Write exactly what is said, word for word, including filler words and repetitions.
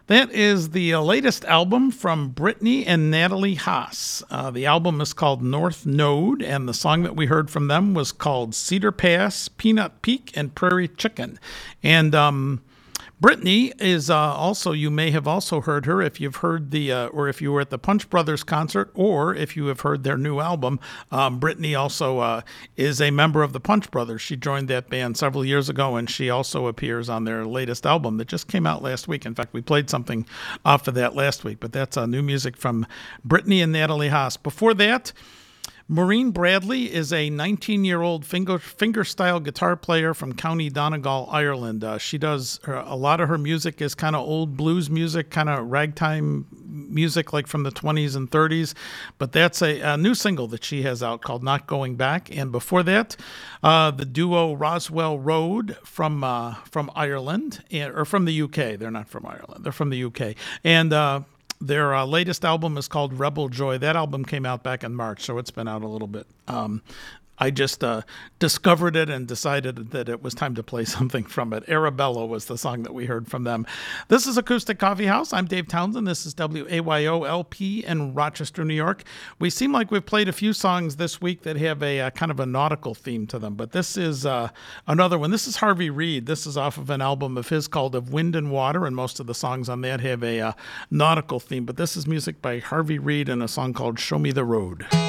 That is the uh, latest album from Brittany and Natalie Haas. Uh, the album is called North Node, and the song that we heard from them was called Cedar Pass, Peanut Peak, and Prairie Chicken. And um, Brittany is uh, also, you may have also heard her if you've heard the, uh, or if you were at the Punch Brothers concert, or if you have heard their new album. Um, Brittany also uh, is a member of the Punch Brothers. She joined that band several years ago, and she also appears on their latest album that just came out last week. In fact, we played something off of that last week, but that's uh, new music from Brittany and Natalie Haas. Before that, Maureen Bradley is a nineteen-year-old finger, finger-style guitar player from County Donegal, Ireland. Uh, she does, her, a lot of her music is kind of old blues music, kind of ragtime music like from the twenties and thirties. But that's a, a new single that she has out called Not Going Back. And before that, uh, the duo Roswell Road from uh, from Ireland, or from the U K. They're not from Ireland. They're from the U K. And uh Their uh, latest album is called Rebel Joy. That album came out back in March, so it's been out a little bit. Um, I just uh, discovered it and decided that it was time to play something from it. Arabella was the song that we heard from them. This is Acoustic Coffee House. I'm Dave Townsend. This is W A Y O L P in Rochester, New York. We seem like we've played a few songs this week that have a, a kind of a nautical theme to them, but this is uh, another one. This is Harvey Reid. This is off of an album of his called Of Wind and Water, and most of the songs on that have a uh, nautical theme, but this is music by Harvey Reid and a song called Show Me the Road.